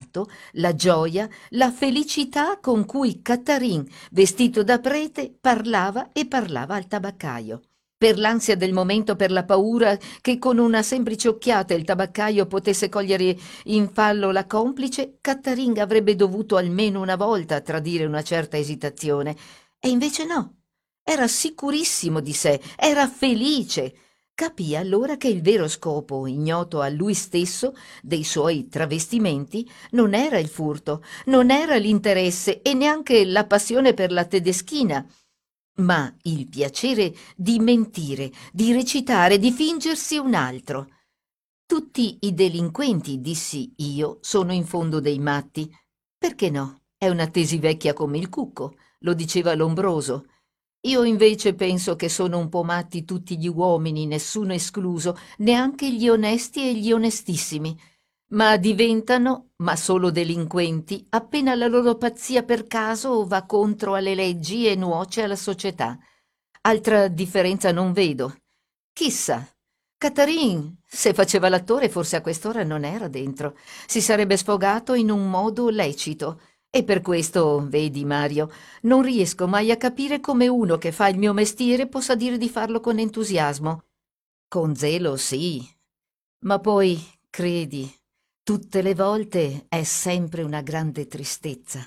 entusiasmato la gioia, la felicità con cui Catarin, vestito da prete, parlava e parlava al tabaccaio. Per l'ansia del momento, per la paura che con una semplice occhiata il tabaccaio potesse cogliere in fallo la complice, Catarin avrebbe dovuto almeno una volta tradire una certa esitazione. E invece no, era sicurissimo di sé, era felice. Capì allora che il vero scopo, ignoto a lui stesso, dei suoi travestimenti, non era il furto, non era l'interesse e neanche la passione per la tedeschina, ma il piacere di mentire, di recitare, di fingersi un altro. Tutti i delinquenti, dissi io, sono in fondo dei matti. Perché no? È una tesi vecchia come il cucco, lo diceva Lombroso. Io invece penso che sono un po' matti tutti gli uomini, nessuno escluso, neanche gli onesti e gli onestissimi, ma diventano, ma solo delinquenti, appena la loro pazzia per caso va contro alle leggi e nuoce alla società. Altra differenza non vedo. Chissà, Catarin, se faceva l'attore, forse a quest'ora non era dentro. Si sarebbe sfogato in un modo lecito. E per questo, vedi, Mario, non riesco mai a capire come uno che fa il mio mestiere possa dire di farlo con entusiasmo. Con zelo, sì, ma poi, credi, tutte le volte è sempre una grande tristezza.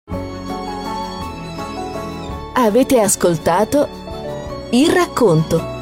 Avete ascoltato Il racconto